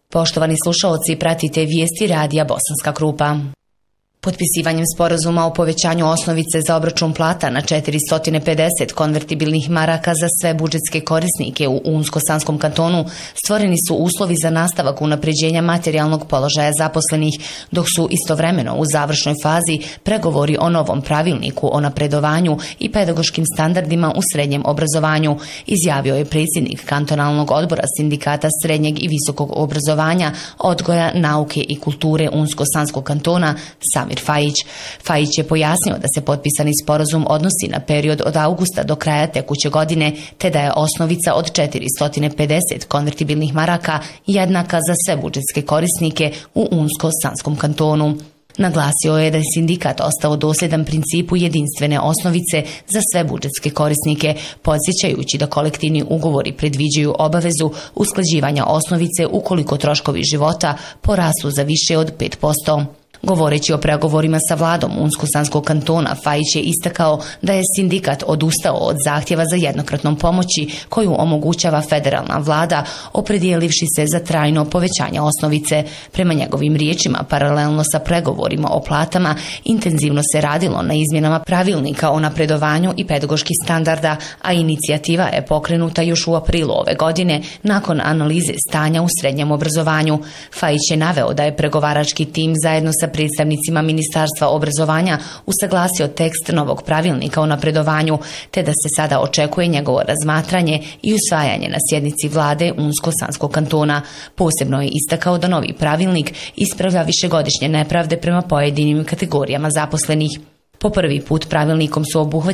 Poštovani slušaoci, pratite vijesti radija Bosanska Krupa. Potpisivanjem sporazuma o povećanju osnovice za obračun plata na 450 konvertibilnih maraka za sve budžetske korisnike u Unsko-Sanskom kantonu stvoreni su uslovi za nastavak unapređenja materijalnog položaja zaposlenih, dok su istovremeno u završnoj fazi pregovori o novom pravilniku o napredovanju i pedagoškim standardima u srednjem obrazovanju, izjavio je predsjednik kantonalnog odbora sindikata srednjeg i visokog obrazovanja, odgoja, nauke i kulture Unsko-Sanskog kantona Samir Fajić. Fajić je pojasnio da se potpisani sporazum odnosi na period od augusta do kraja tekuće godine, te da je osnovica od 450 konvertibilnih maraka jednaka za sve budžetske korisnike u Unsko-Sanskom kantonu. Naglasio je da je sindikat ostao dosljedan principu jedinstvene osnovice za sve budžetske korisnike, podsjećajući da kolektivni ugovori predviđaju obavezu usklađivanja osnovice ukoliko troškovi života porastu za više od 5%. Govoreći o pregovorima sa vladom Unsko-Sanskog kantona, Fajić je istakao da je sindikat odustao od zahtjeva za jednokratnom pomoći koju omogućava federalna vlada, opredijelivši se za trajno povećanje osnovice. Prema njegovim riječima, paralelno sa pregovorima o platama, intenzivno se radilo na izmjenama pravilnika o napredovanju i pedagoških standarda, a inicijativa je pokrenuta još u aprilu ove godine nakon analize stanja u srednjem obrazovanju. Fajić je naveo da je pregovarački tim zajedno sa predstavnicima Ministarstva obrazovanja usaglasio tekst novog pravilnika o napredovanju, te da se sada očekuje njegovo razmatranje i usvajanje na sjednici vlade Unsko-Sanskog kantona. Posebno je istakao da novi pravilnik ispravlja višegodišnje nepravde prema pojedinim kategorijama zaposlenih. Po prvi put pravilnikom su obuhvaćeni